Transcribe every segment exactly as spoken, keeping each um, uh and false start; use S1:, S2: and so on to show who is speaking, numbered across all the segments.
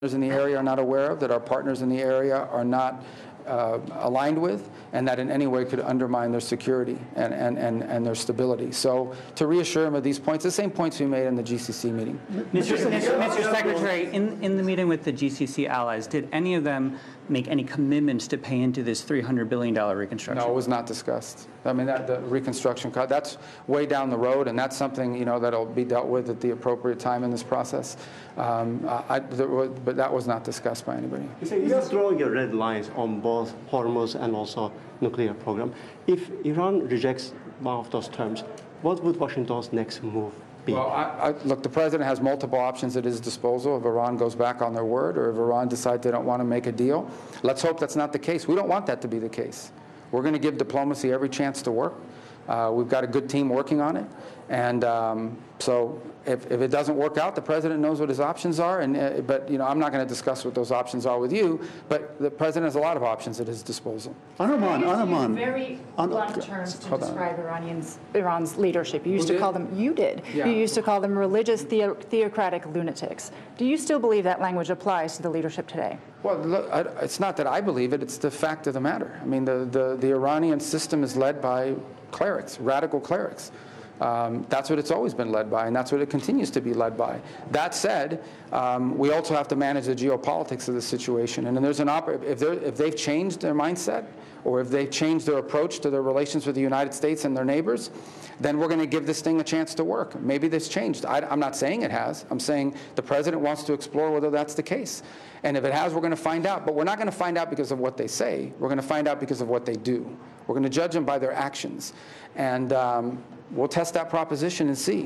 S1: in the area are not aware of, that our partners in the area are not uh, aligned with, and that in any way could undermine their security and, and, and, and their stability. So to reassure them of these points, the same points we made in the G C C meeting.
S2: Mister Mister Mister Secretary, in, in the meeting with the G C C allies, did any of them make any commitments to pay into this three hundred billion dollars reconstruction?
S1: No, it was not discussed. I mean, that, the reconstruction, that's way down the road, and that's something, you know, that'll be dealt with at the appropriate time in this process. Um, I, there was, but that was not discussed by anybody.
S3: You're drawing your red lines on both Hormuz and also nuclear program. If Iran rejects one of those terms, what would Washington's next move be?
S1: Well, I, I, look, the president has multiple options at his disposal if Iran goes back on their word or if Iran decides they don't want to make a deal. Let's hope that's not the case. We don't want that to be the case. We're going to give diplomacy every chance to work. Uh, we've got a good team working on it. And um, so if, if it doesn't work out, the president knows what his options are. And, uh, but, you know, I'm not going to discuss what those options are with you. But the president has a lot of options at his disposal.
S4: On Oman, on Oman.
S5: Very blunt terms to
S1: Hold on.
S5: describe Iranians, Iran's leadership. You used
S1: Who
S5: to
S1: did?
S5: call them, you did.
S1: Yeah.
S5: You used to call them religious theo theocratic lunatics. Do you still believe that language applies to the leadership today?
S1: Well, look, I, it's not that I believe it, it's the fact of the matter. I mean, the, the, the Iranian system is led by clerics, radical clerics. Um, that's what it's always been led by, and that's what it continues to be led by. That said, um, we also have to manage the geopolitics of the situation. And then there's an op- if, they're, if they've changed their mindset, or if they've changed their approach to their relations with the United States and their neighbors, then we're going to give this thing a chance to work. Maybe this changed. I, I'm not saying it has. I'm saying the president wants to explore whether that's the case. And if it has, we're going to find out. But we're not going to find out because of what they say. We're going to find out because of what they do. We're going to judge them by their actions. And um, we'll test that proposition and see.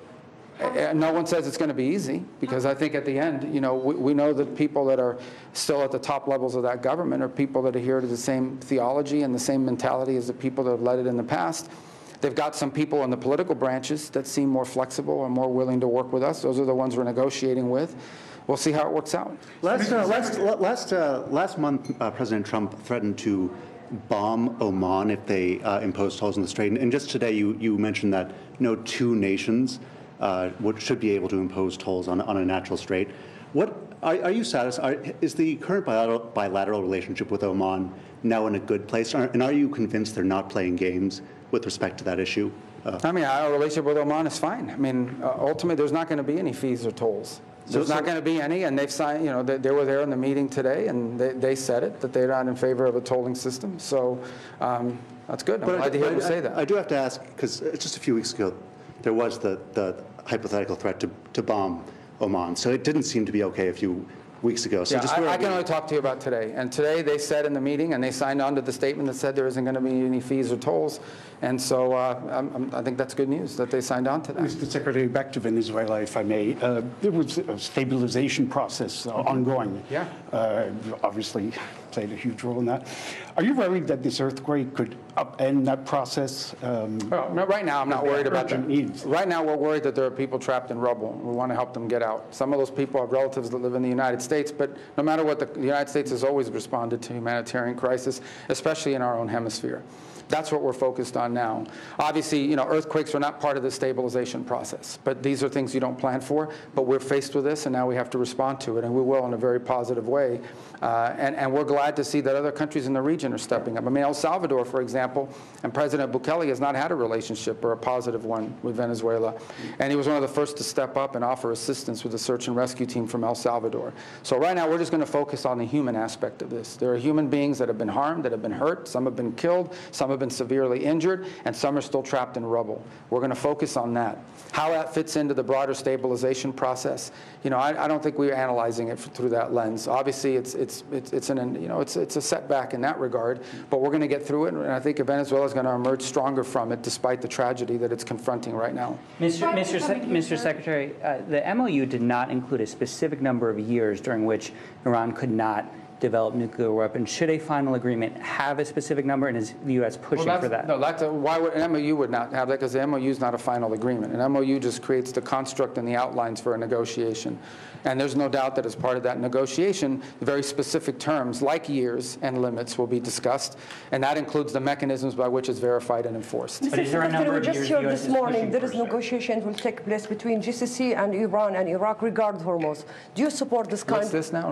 S1: And no one says it's going to be easy, because I think at the end, you know, we, we know that people that are still at the top levels of that government are people that adhere to the same theology and the same mentality as the people that have led it in the past. They've got some people in the political branches that seem more flexible and more willing to work with us. Those are the ones we're negotiating with. We'll see how it works out.
S4: Last, uh, last, last, uh, last month, uh, President Trump threatened to bomb Oman if they uh, imposed tolls on the strait. And just today, you, you mentioned that no two nations uh, would, should be able to impose tolls on, on a natural strait. What are, are you satisfied? Is the current bilateral, bilateral relationship with Oman now in a good place? And are you convinced they're not playing games with respect to that issue? Uh,
S1: I mean, our relationship with Oman is fine. I mean, uh, ultimately, there's not going to be any fees or tolls. There's
S4: So-
S1: not going to be any, and they've signed, you know, they, they were there in the meeting today, and they, they said it, that they're not in favor of a tolling system. So um, that's good. I'm
S4: But
S1: glad
S4: I,
S1: to hear
S4: I,
S1: them say that.
S4: I do have to ask, because just a few weeks ago, there was the, the hypothetical threat to, to bomb Oman. So it didn't seem to be okay a few weeks ago. So
S1: Yeah,
S4: just
S1: I,
S4: where
S1: I
S4: are
S1: can
S4: we?
S1: only talk to you about today. And today they said in the meeting, and they signed on to the statement that said there isn't going to be any fees or tolls. And so uh, I'm, I'm, I think that's good news that they signed on to that.
S6: Mister Secretary, back to Venezuela, if I may. Uh, there was a stabilization process uh, ongoing.
S1: Yeah.
S6: Uh, you obviously played a huge role in that. Are you worried that this earthquake could upend that process? Um,
S1: Well, no, right now, I'm not
S6: They have
S1: worried about that.
S6: urgent needs.
S1: Right now, we're worried that there are people trapped in rubble. We want to help them get out. Some of those people have relatives that live in the United States, but no matter what, the, the United States has always responded to humanitarian crisis, especially in our own hemisphere. That's what we're focused on now. Obviously, you know, earthquakes are not part of the stabilization process, but these are things you don't plan for. But we're faced with this, and now we have to respond to it, and we will in a very positive way. Uh, and, and we're glad to see that other countries in the region are stepping up. I mean, El Salvador, for example, and President Bukele has not had a relationship or a positive one with Venezuela. And he was one of the first to step up and offer assistance with the search and rescue team from El Salvador. So right now, we're just going to focus on the human aspect of this. There are human beings that have been harmed, that have been hurt. Some have been killed. Some have been severely injured. And some are still trapped in rubble. We're going to focus on that. How that fits into the broader stabilization process, you know, I, I don't think we're analyzing it through that lens. Obviously, it's it's it's it's an you know it's it's a setback in that regard, but we're going to get through it, and I think Venezuela is going to emerge stronger from it, despite the tragedy that it's confronting right now.
S2: Mister Mister Se Mister Secretary, uh, the M O U did not include a specific number of years during which Iran could not develop nuclear weapons. Should a final agreement have a specific number, and is the U S pushing
S1: Well,
S2: for that?
S1: No, that's a, why would, an M O U would not have that, because the M O U is not a final agreement. An M O U just creates the construct and the outlines for a negotiation. And there's no doubt that as part of that negotiation, very specific terms like years and limits will be discussed, and that includes the mechanisms by which it's verified and enforced.
S2: But is there a number
S7: we
S2: of
S7: just
S2: years
S7: heard
S2: the U S
S7: this
S2: is
S7: morning
S2: pushing
S7: there
S2: for,
S7: is
S2: sir?
S7: negotiations will take place between G C C and Iran and Iraq regarding Hormuz. Do you support this kind
S1: What's this now?